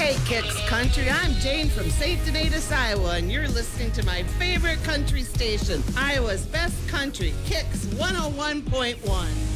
Hey, Kicks Country. I'm Jane from St. Donatus, Iowa, and you're listening to my favorite country station, Iowa's Best Country, Kicks 101.1.